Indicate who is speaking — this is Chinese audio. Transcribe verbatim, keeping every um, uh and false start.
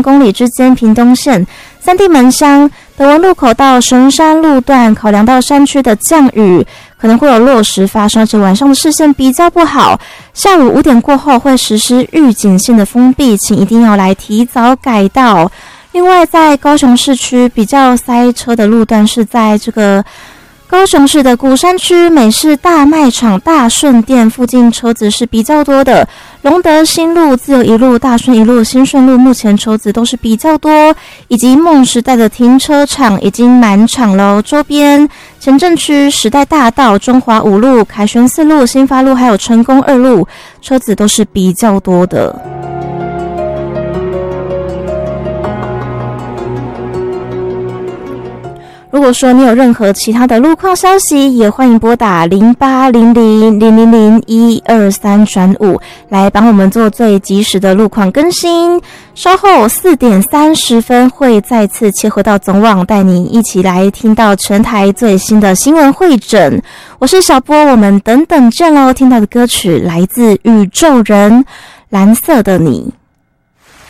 Speaker 1: 公里之间屏东县三地门乡德文路口到神山路段，考量到山区的降雨可能会有落石发生，而且晚上的视线比较不好，下午五点过后会实施预警性的封闭，请一定要来提早改道。另外在高雄市区比较塞车的路段是在这个高雄市的鼓山区美式大卖场大顺店附近，车子是比较多的。龙德新路、自由一路、大顺一路、新顺路目前车子都是比较多，以及梦时代的停车场已经满场了。周边前镇区时代大道、中华五路、凯旋四路、新发路还有成功二路，车子都是比较多的。如果说你有任何其他的路况消息，也欢迎拨打零八零零零零零一二三转五来帮我们做最及时的路况更新。稍后四点三十分会再次切回到总网，带你一起来听到全台最新的新闻汇整。我是小波，我们等等见喽。听到的歌曲来自宇宙人，蓝色的你。